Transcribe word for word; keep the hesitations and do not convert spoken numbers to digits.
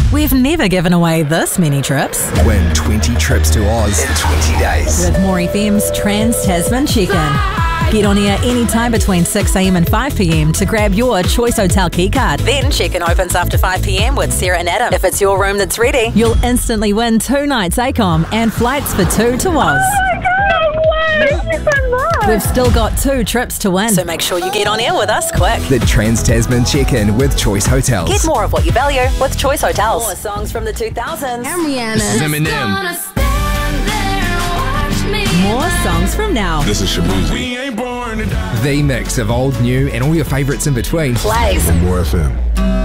We've never given away this many trips. Win twenty trips to Oz in twenty days. With More F M's Trans-Tasman Check-In. Get on air anytime between six a m and five p m to grab your Choice Hotel keycard. Then check-in opens after five p m with Sarah and Adam. If it's your room that's ready, you'll instantly win two nights A C O M and flights for two to Oz. Thank you so much. We've still got two trips to win, so make sure you get on air with us quick. The Trans-Tasman Check-In with Choice Hotels. Get more of what you value with Choice Hotels. More songs from the two thousands. I'm Rihanna. This is Eminem. More songs from now. This is Shabuzi. We ain't born to die. The mix of old, new, and all your favourites in between. Plays. More F M.